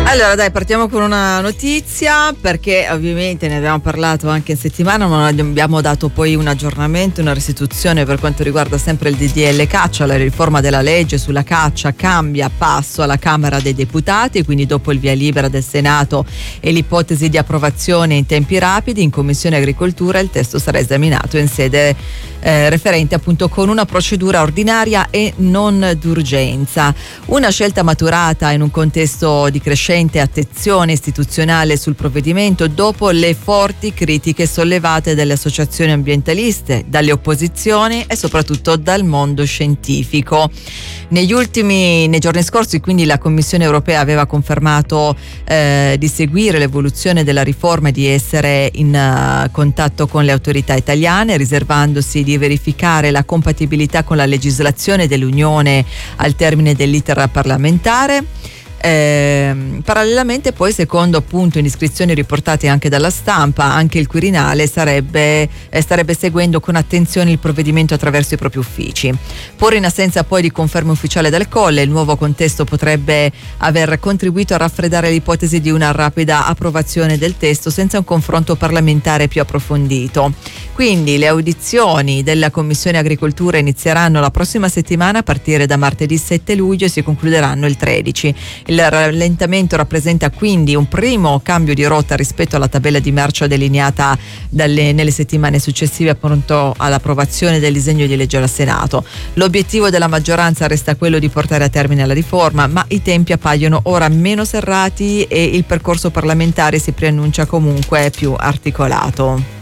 Allora dai, partiamo con una notizia, perché ovviamente ne abbiamo parlato anche in settimana, ma non abbiamo dato poi un aggiornamento, una restituzione per quanto riguarda sempre il DDL caccia. La riforma della legge sulla caccia cambia passo alla Camera dei Deputati, quindi dopo il via libera del Senato e l'ipotesi di approvazione in tempi rapidi, in Commissione Agricoltura il testo sarà esaminato in sede referente appunto con una procedura ordinaria e non d'urgenza. Una scelta maturata in un contesto di crescente attenzione istituzionale sul provvedimento dopo le forti critiche sollevate dalle associazioni ambientaliste, dalle opposizioni e soprattutto dal mondo scientifico. Nei giorni scorsi quindi la Commissione europea aveva confermato di seguire l'evoluzione della riforma e di essere in contatto con le autorità italiane, riservandosi di verificare la compatibilità con la legislazione dell'Unione al termine dell'iter parlamentare. Parallelamente poi, secondo appunto indiscrezioni riportate anche dalla stampa, anche il Quirinale starebbe seguendo con attenzione il provvedimento attraverso i propri uffici. Pur in assenza poi di conferma ufficiale dal Colle, il nuovo contesto potrebbe aver contribuito a raffreddare l'ipotesi di una rapida approvazione del testo senza un confronto parlamentare più approfondito. Quindi le audizioni della Commissione Agricoltura inizieranno la prossima settimana a partire da martedì 7 luglio e si concluderanno il 13. Il rallentamento rappresenta quindi un primo cambio di rotta rispetto alla tabella di marcia delineata nelle settimane successive appunto all'approvazione del disegno di legge al Senato. L'obiettivo della maggioranza resta quello di portare a termine la riforma, ma i tempi appaiono ora meno serrati e il percorso parlamentare si preannuncia comunque più articolato.